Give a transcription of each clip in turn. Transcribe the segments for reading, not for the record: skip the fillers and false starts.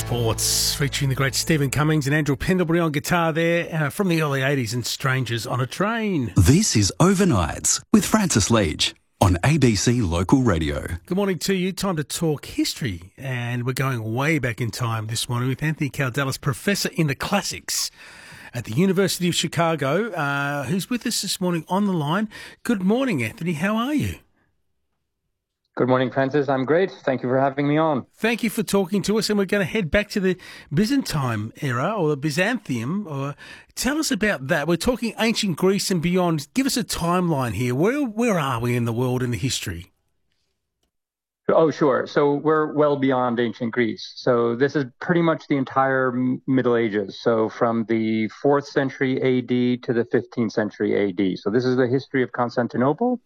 Sports, featuring the great Stephen Cummings and Andrew Pendlebury on guitar there from the early 80s and Strangers on a Train. This is Overnights with Francis Leach on ABC Local Radio. Good morning to you. Time to talk history, and we're going way back in time this morning with Anthony Caldelas, Professor in the Classics at the University of Chicago, who's with us this morning on the line. Good morning, Anthony. How are you? Good morning, Francis. I'm great. Thank you for having me on. Thank you for talking to us, and we're going to head back to the Byzantine era, or the Byzantium. Tell us about that. We're talking ancient Greece and beyond. Give us a timeline here. Where are we in the world in the history? Oh, sure. So we're well beyond ancient Greece. So this is pretty much the entire Middle Ages. So from the 4th century AD to the 15th century AD. So this is the history of Constantinople,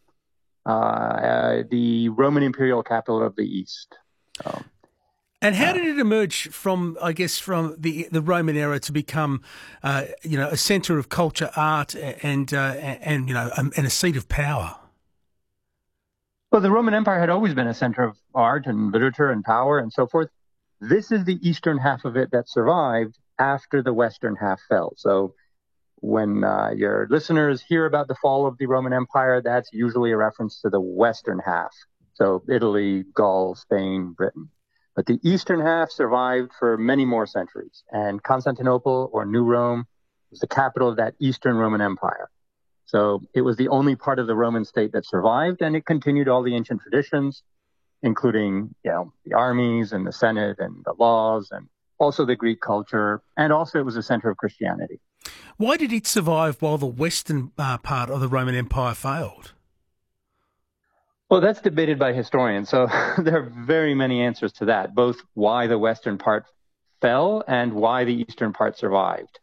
the Roman imperial capital of the East. And how did it emerge from, I guess, from the Roman era to become, a centre of culture, art, and a seat of power? Well, the Roman Empire had always been a center of art and literature and power and so forth. This is the eastern half of it that survived after the western half fell. So when your listeners hear about the fall of the Roman Empire, that's usually a reference to the western half. So Italy, Gaul, Spain, Britain. But the eastern half survived for many more centuries. And Constantinople, or New Rome, was the capital of that Eastern Roman Empire. So it was the only part of the Roman state that survived, and it continued all the ancient traditions, including, the armies and the Senate and the laws, and also the Greek culture. And also it was a center of Christianity. Why did it survive while the western part of the Roman Empire failed? Well, that's debated by historians. So there are very many answers to that, both why the western part fell and why the eastern part survived.